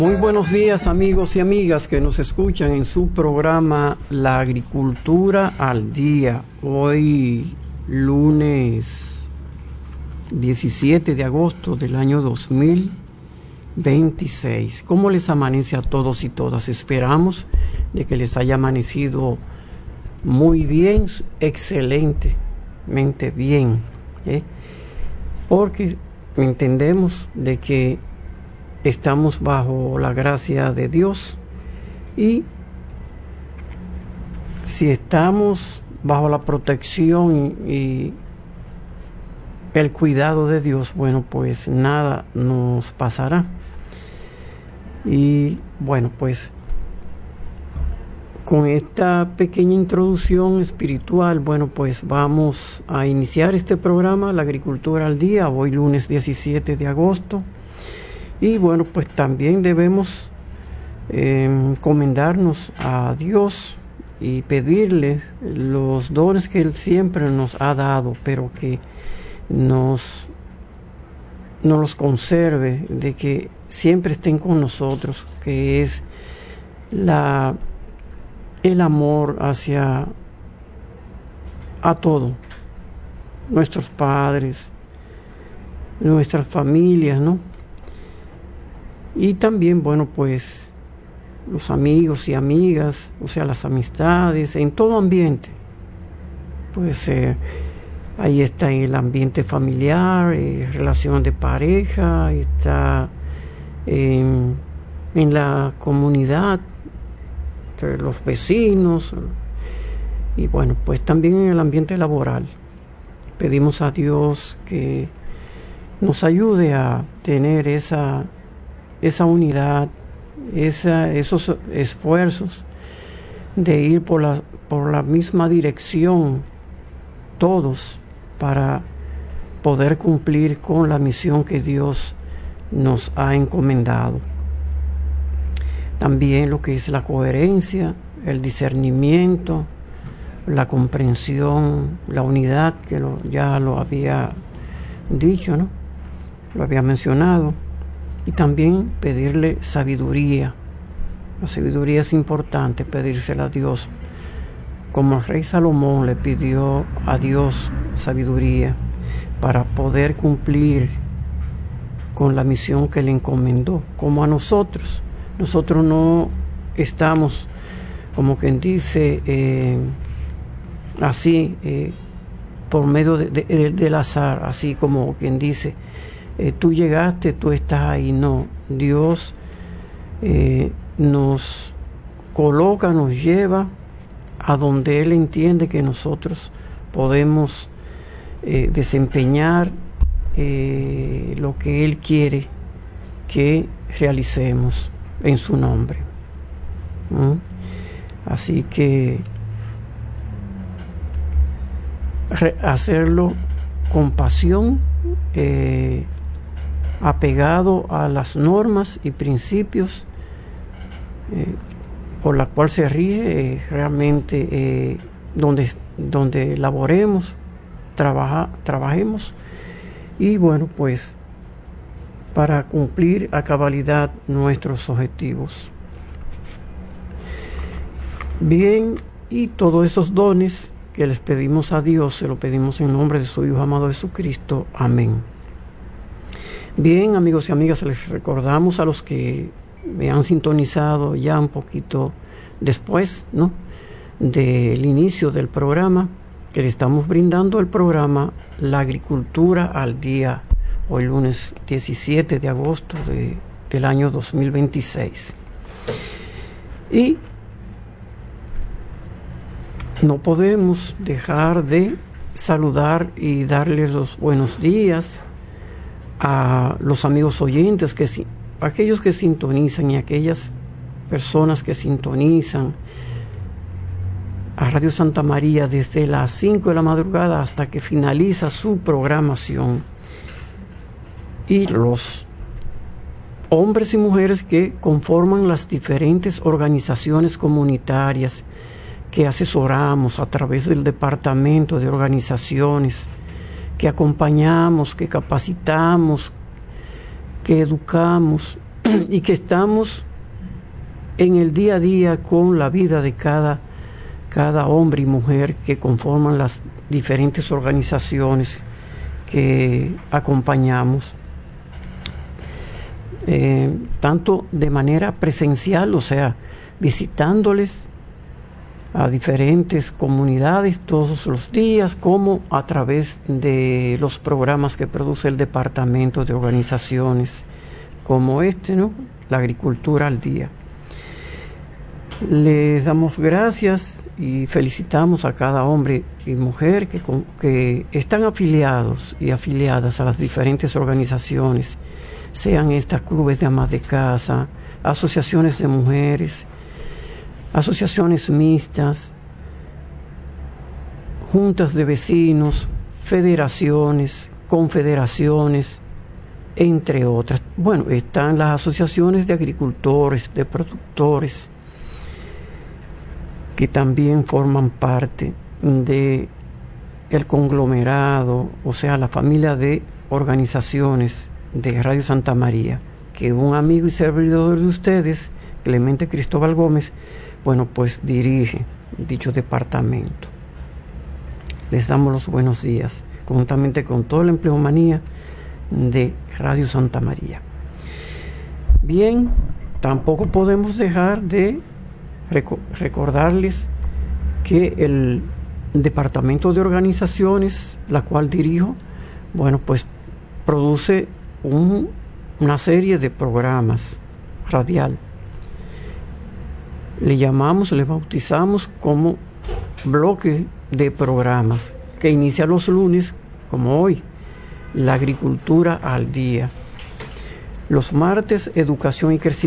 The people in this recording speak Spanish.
Muy buenos días, amigos y amigas que nos escuchan en su programa La Agricultura al Día. Hoy lunes 17 de agosto del año 2026. ¿Cómo les amanece a todos y todas? Esperamos de que les haya amanecido muy bien, excelentemente bien, porque entendemos de que estamos bajo la gracia de Dios, y si estamos bajo la protección y el cuidado de Dios, bueno, pues nada nos pasará. Y bueno, pues con esta pequeña introducción espiritual, bueno, pues vamos a iniciar este programa, La Agricultura al Día, hoy lunes 17 de agosto. Y bueno, pues también debemos encomendarnos a Dios y pedirle los dones que Él siempre nos ha dado, pero que nos los conserve, de que siempre estén con nosotros, que es el amor hacia a todo, nuestros padres, nuestras familias, ¿no? Y también, bueno, pues los amigos y amigas, o sea, las amistades, en todo ambiente. Pues ahí está el ambiente familiar, relación de pareja, está en la comunidad, entre los vecinos, y bueno, pues también en el ambiente laboral. Pedimos a Dios que nos ayude a tener esa unidad, esos esfuerzos de ir por la misma dirección todos, para poder cumplir con la misión que Dios nos ha encomendado. También lo que es la coherencia, el discernimiento, la comprensión, la unidad, que ya lo había dicho, ¿no? Lo había mencionado. Y también pedirle sabiduría. La sabiduría es importante, pedírsela a Dios. Como el rey Salomón le pidió a Dios sabiduría para poder cumplir con la misión que le encomendó. Como a nosotros. Nosotros no estamos, como quien dice, así, por medio del azar, así como quien dice, tú llegaste, tú estás ahí. No, Dios nos coloca, nos lleva a donde Él entiende que nosotros podemos desempeñar lo que Él quiere que realicemos en su nombre. Así que hacerlo con pasión, apegado a las normas y principios por la cual se ríe realmente donde laboremos, trabajemos, y bueno, pues para cumplir a cabalidad nuestros objetivos. Bien, y todos esos dones que les pedimos a Dios, se lo pedimos en nombre de su Hijo amado Jesucristo. Amén. Bien, amigos y amigas, les recordamos a los que me han sintonizado ya un poquito después, ¿no?, del inicio del programa, que le estamos brindando el programa La Agricultura al Día, hoy lunes 17 de agosto del año 2026. Y no podemos dejar de saludar y darles los buenos días a los amigos oyentes, aquellos que sintonizan, y aquellas personas que sintonizan a Radio Santa María desde las 5 de la madrugada hasta que finaliza su programación, y los hombres y mujeres que conforman las diferentes organizaciones comunitarias que asesoramos a través del departamento de organizaciones, que acompañamos, que capacitamos, que educamos y que estamos en el día a día con la vida de cada hombre y mujer que conforman las diferentes organizaciones que acompañamos, tanto de manera presencial, o sea, visitándoles a diferentes comunidades todos los días, como a través de los programas que produce el Departamento de Organizaciones como ¿no? La Agricultura al Día. Les damos gracias y felicitamos a cada hombre y mujer que están afiliados y afiliadas a las diferentes organizaciones, sean estas clubes de amas de casa, asociaciones de mujeres, asociaciones mixtas, juntas de vecinos, federaciones, confederaciones, entre otras. Bueno, están las asociaciones de agricultores, de productores, que también forman parte de el conglomerado, o sea, la familia de organizaciones de Radio Santa María, que un amigo y servidor de ustedes, Clemente Cristóbal Gómez, bueno, pues dirige dicho departamento. Les damos los buenos días, conjuntamente con toda la empleomanía de Radio Santa María. Bien, tampoco podemos dejar de recordarles que el Departamento de Organizaciones, la cual dirijo, bueno, pues produce una serie de programas radial. Le bautizamos como bloque de programas, que inicia los lunes, como hoy, la agricultura al día. Los martes, educación y crecimiento.